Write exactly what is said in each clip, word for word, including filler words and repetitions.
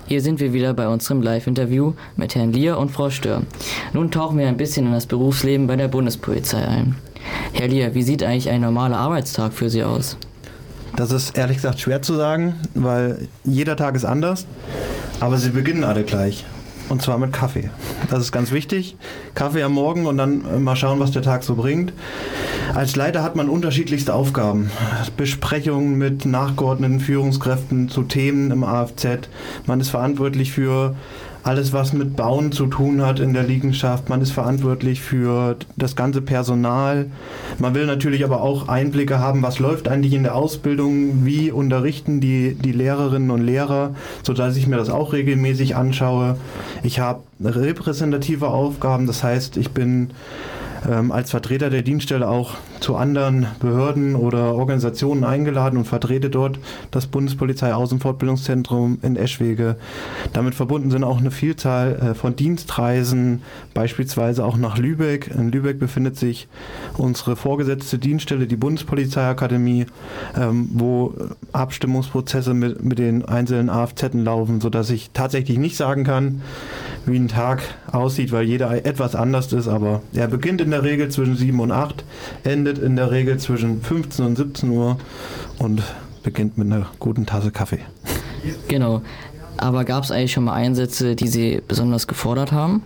Hier sind wir wieder bei unserem Live-Interview mit Herrn Lier und Frau Stör. Nun tauchen wir ein bisschen in das Berufsleben bei der Bundespolizei ein. Herr Lier, wie sieht eigentlich ein normaler Arbeitstag für Sie aus? Das ist ehrlich gesagt schwer zu sagen, weil jeder Tag ist anders, aber sie beginnen alle gleich. Und zwar mit Kaffee. Das ist ganz wichtig. Kaffee am Morgen und dann mal schauen, was der Tag so bringt. Als Leiter hat man unterschiedlichste Aufgaben. Besprechungen mit nachgeordneten Führungskräften zu Themen im A F Z. Man ist verantwortlich für alles, was mit Bauen zu tun hat in der Liegenschaft. Man ist verantwortlich für das ganze Personal. Man will natürlich aber auch Einblicke haben, was läuft eigentlich in der Ausbildung, wie unterrichten die, die Lehrerinnen und Lehrer, sodass ich mir das auch regelmäßig anschaue. Ich habe repräsentative Aufgaben, das heißt, ich bin ähm, als Vertreter der Dienststelle auch zu anderen Behörden oder Organisationen eingeladen und vertrete dort das Bundespolizei-Außenfortbildungszentrum in Eschwege. Damit verbunden sind auch eine Vielzahl äh, von Dienstreisen, beispielsweise auch nach Lübeck. In Lübeck befindet sich unsere vorgesetzte Dienststelle, die Bundespolizeiakademie, ähm, wo Abstimmungsprozesse mit, mit den einzelnen A F Z laufen, sodass ich tatsächlich nicht sagen kann, wie ein Tag aussieht, weil jeder etwas anders ist, aber er beginnt in der Regel zwischen sieben und acht, endet in der Regel zwischen fünfzehn und siebzehn Uhr und beginnt mit einer guten Tasse Kaffee. Genau, aber gab es eigentlich schon mal Einsätze, die Sie besonders gefordert haben?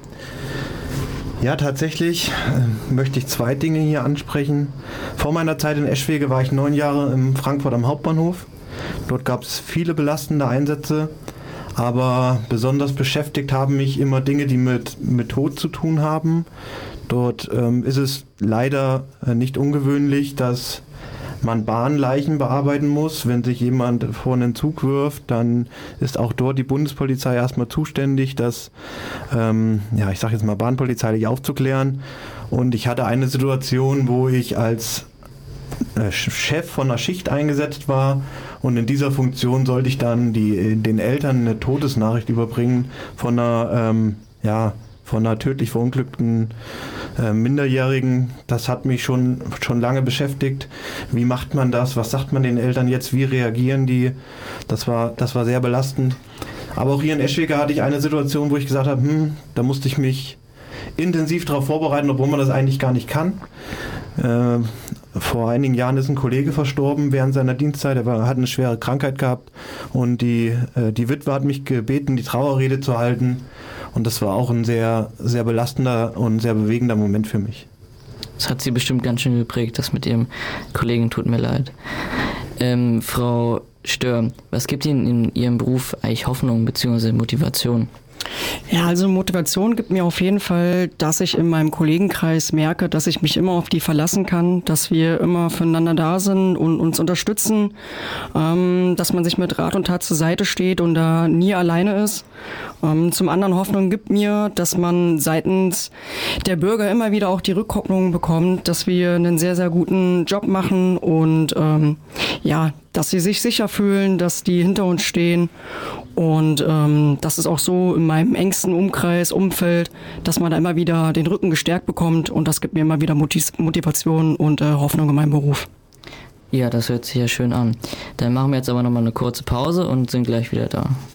Ja, tatsächlich äh, möchte ich zwei Dinge hier ansprechen. Vor meiner Zeit in Eschwege war ich neun Jahre in Frankfurt am Hauptbahnhof. Dort gab es viele belastende Einsätze. Aber besonders beschäftigt haben mich immer Dinge, die mit, mit Tod zu tun haben. Dort ähm, ist es leider äh, nicht ungewöhnlich, dass man Bahnleichen bearbeiten muss. Wenn sich jemand vor einen Zug wirft, dann ist auch dort die Bundespolizei erstmal zuständig, das, ähm, ja, ich sage jetzt mal bahnpolizeilich aufzuklären. Und ich hatte eine Situation, wo ich als Chef von einer Schicht eingesetzt war und in dieser Funktion sollte ich dann die, den Eltern eine Todesnachricht überbringen von einer, ähm, ja, von einer tödlich verunglückten äh, Minderjährigen. Das hat mich schon, schon lange beschäftigt. Wie macht man das? Was sagt man den Eltern jetzt? Wie reagieren die? Das war, das war sehr belastend. Aber auch hier in Eschwege hatte ich eine Situation, wo ich gesagt habe, hm, da musste ich mich intensiv darauf vorbereiten, obwohl man das eigentlich gar nicht kann. Äh, vor einigen Jahren ist ein Kollege verstorben während seiner Dienstzeit. Er war, hat eine schwere Krankheit gehabt und die, äh, die Witwe hat mich gebeten, die Trauerrede zu halten. Und das war auch ein sehr, sehr belastender und sehr bewegender Moment für mich. Das hat Sie bestimmt ganz schön geprägt, das mit Ihrem Kollegen, tut mir leid. Ähm, Frau Stör, was gibt Ihnen in Ihrem Beruf eigentlich Hoffnung bzw. Motivation? Ja, also Motivation gibt mir auf jeden Fall, dass ich in meinem Kollegenkreis merke, dass ich mich immer auf die verlassen kann, dass wir immer füreinander da sind und uns unterstützen, ähm, dass man sich mit Rat und Tat zur Seite steht und da nie alleine ist. Ähm, zum anderen Hoffnung gibt mir, dass man seitens der Bürger immer wieder auch die Rückkopplung bekommt, dass wir einen sehr, sehr guten Job machen und ähm, ja, dass sie sich sicher fühlen, dass die hinter uns stehen und ähm, das ist auch so in meinem engsten Umkreis, Umfeld, dass man da immer wieder den Rücken gestärkt bekommt und das gibt mir immer wieder Motiv- Motivation und äh, Hoffnung in meinem Beruf. Ja, das hört sich ja schön an. Dann machen wir jetzt aber nochmal eine kurze Pause und sind gleich wieder da.